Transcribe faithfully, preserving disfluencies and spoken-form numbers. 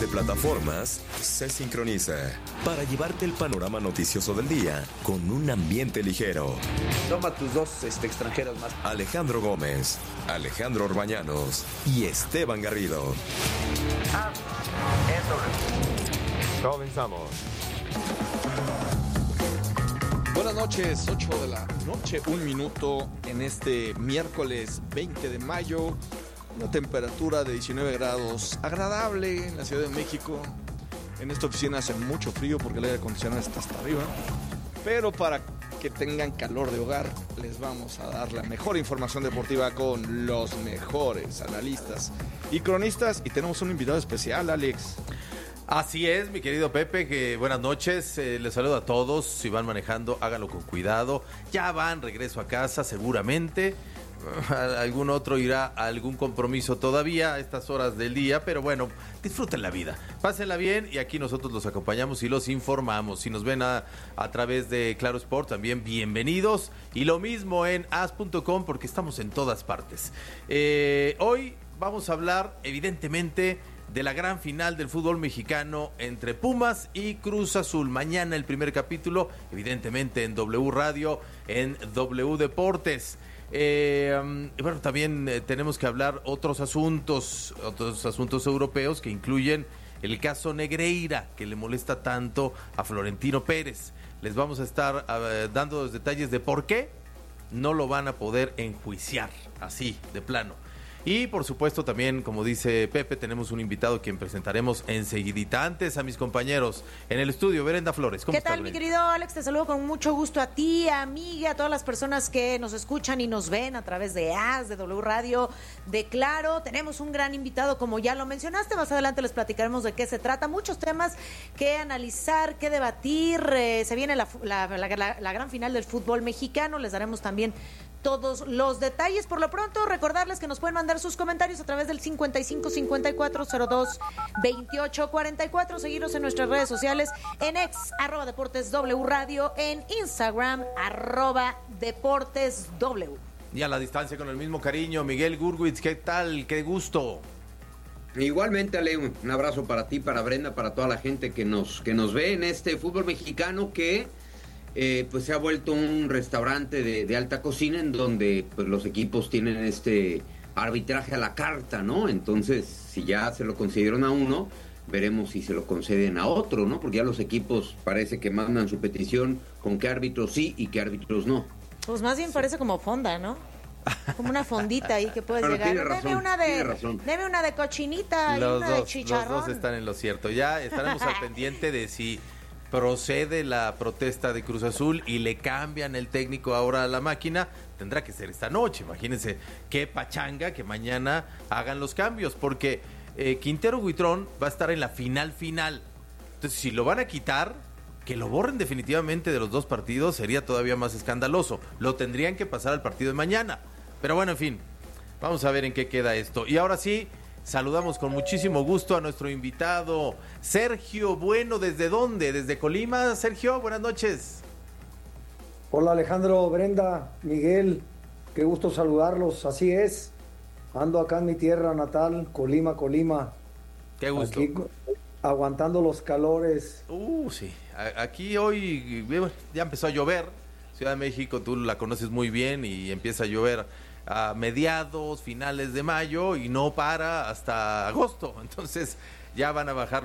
de plataformas se sincroniza para llevarte el panorama noticioso del día con un ambiente ligero. Toma tus dos este, extranjeros más. Alejandro Gómez, Alejandro Orbañanos y Esteban Garrido. Ah, eso. Comenzamos. Buenas noches, ocho de la noche, un minuto en este miércoles veinte de mayo. Una temperatura de diecinueve grados, agradable en la Ciudad de México. En esta oficina hace mucho frío porque el aire acondicionado está hasta arriba. Pero para que tengan calor de hogar, les vamos a dar la mejor información deportiva con los mejores analistas y cronistas. Y tenemos un invitado especial, Alex. Así es, mi querido Pepe, que buenas noches, eh, les saludo a todos. Si van manejando, háganlo con cuidado. Ya van regreso a casa seguramente. Algún otro irá a algún compromiso todavía a estas horas del día, pero bueno, disfruten la vida, pásenla bien y aquí nosotros los acompañamos y los informamos. Si nos ven a, a través de Claro Sport, también bienvenidos, y lo mismo en as punto com porque estamos en todas partes. Eh, hoy vamos a hablar evidentemente de la gran final del fútbol mexicano entre Pumas y Cruz Azul. Mañana el primer capítulo, evidentemente en W Radio, en W Deportes. Eh, bueno, también eh, tenemos que hablar otros asuntos, otros asuntos europeos que incluyen el caso Negreira, que le molesta tanto a Florentino Pérez. Les vamos a estar uh, dando los detalles de por qué no lo van a poder enjuiciar, así, de plano. Y por supuesto también, como dice Pepe, tenemos un invitado quien presentaremos enseguidita. Antes a mis compañeros en el estudio, Berenda Flores. ¿Cómo ¿Qué estás, tal, mi Berenda? querido Alex? Te saludo con mucho gusto a ti, a mí, a todas las personas que nos escuchan y nos ven a través de A S, de W Radio, de Claro. Tenemos un gran invitado, como ya lo mencionaste. Más adelante les platicaremos de qué se trata. Muchos temas que analizar, que debatir. Eh, se viene la, la, la, la, la gran final del fútbol mexicano. Les daremos también todos los detalles. Por lo pronto, recordarles que nos pueden mandar sus comentarios a través del cincuenta y cinco cincuenta y cuatro cero dos veintiocho cuarenta y cuatro. Seguirnos en nuestras redes sociales en ex, arroba Deportes W Radio, en Instagram, arroba Deportes W. Y a la distancia con el mismo cariño, Miguel Gurwitz, ¿qué tal? ¡Qué gusto! Igualmente, Ale, un abrazo para ti, para Brenda, para toda la gente que nos, que nos ve en este fútbol mexicano que Eh, pues se ha vuelto un restaurante de, de alta cocina en donde pues los equipos tienen este arbitraje a la carta, ¿no? Entonces, si ya se lo concedieron a uno, veremos si se lo conceden a otro, ¿no? Porque ya los equipos parece que mandan su petición con qué árbitros sí y qué árbitros no. Pues más bien parece como fonda, ¿no? Como una fondita ahí que puedes Pero llegar. tiene razón, deme una de, tiene razón. deme una de cochinita y Los una dos, de chicharrón. los dos están en lo cierto. Ya estaremos al pendiente de si procede la protesta de Cruz Azul y le cambian el técnico ahora a la máquina. Tendrá que ser esta noche. Imagínense qué pachanga que mañana hagan los cambios, porque eh, Quintero Buitrón va a estar en la final final. Entonces, si lo van a quitar, que lo borren definitivamente de los dos partidos sería todavía más escandaloso. Lo tendrían que pasar al partido de mañana. Pero bueno, en fin, vamos a ver en qué queda esto. Y ahora sí, saludamos con muchísimo gusto a nuestro invitado, Sergio Bueno. ¿Desde dónde? ¿Desde Colima? Sergio, buenas noches. Hola Alejandro, Brenda, Miguel, qué gusto saludarlos, así es. Ando acá en mi tierra natal, Colima, Colima. Qué gusto. Aquí aguantando los calores. Uh, sí. A- aquí hoy ya empezó a llover. Ciudad de México, tú la conoces muy bien y empieza a llover a mediados, finales de mayo y no para hasta agosto. Entonces ya van a bajar